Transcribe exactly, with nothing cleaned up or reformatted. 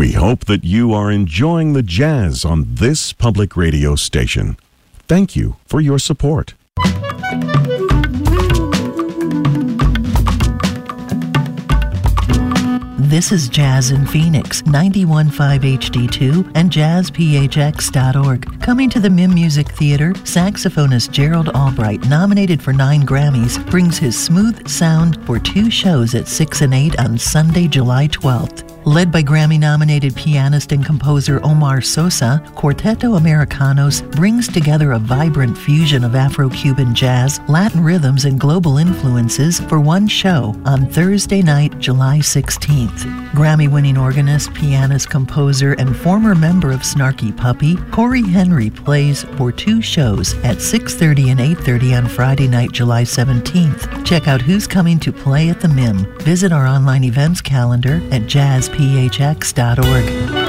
We hope that you are enjoying the jazz on this public radio station. Thank you for your support. This is Jazz in Phoenix, ninety-one point five H D two and jazz p h x dot org. Coming to the M I M Music Theater, saxophonist Gerald Albright, nominated for nine Grammys, brings his smooth sound for two shows at six and eight on Sunday, July twelfth. Led by Grammy-nominated pianist and composer Omar Sosa, Quarteto Americanos brings together a vibrant fusion of Afro-Cuban jazz, Latin rhythms, and global influences for one show on Thursday night, July sixteenth. Grammy-winning organist, pianist, composer, and former member of Snarky Puppy, Corey Henry plays for two shows at six thirty and eight thirty on Friday night, July seventeenth. Check out who's coming to play at the M I M. Visit our online events calendar at jazz p h x dot org.